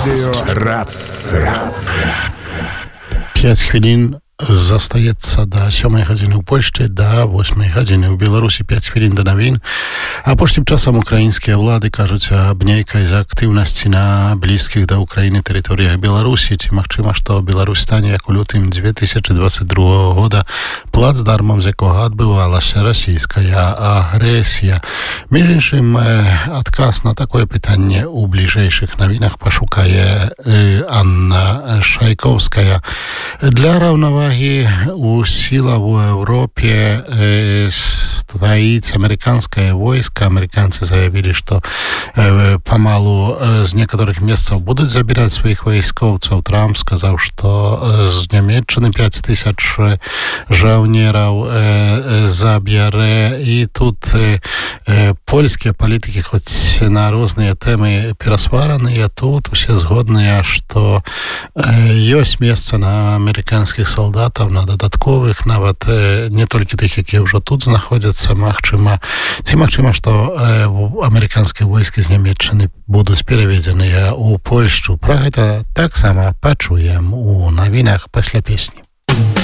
Рацыя. 5 хвілін застаецца да 7 гадзіны ў Польшчы, да 8 гадзіны ў Беларусі, 5 хвілін да навін. Апошнім часам украінскія ўлады кажуць аб нейкай з актыўнасці на блізкіх да Украіны тэрыторыях Беларусі. Ці магчыма, што Беларусь стане, як у лютым 2022 года, плацдармам, з якога адбывалася расійская агрэсія. Між іншым, адказ на такое пытанне ў бліжэйшых навінах пашукае Анна Шайковская. Для раўнавагі у силах в Европе стоит американское войско. Американцы заявили, что помалу с некоторых мест будут забирать своих войсковцев. Трамп сказал, что с Німеччины 5000 жаўнераў забере. И тут польские политики, хоть на разные темы перасвараныя, тут все згодныя, что есть место на американских солдатов, на дадатковых, нават не толькі тых, якія ўжо тут знаходзяцца. Магчыма, што амерыканскія войскі з Нямецчыны будуць пераведзеныя ў Польшчу. Пра гэта таксама пачуем у навінах пасля песні.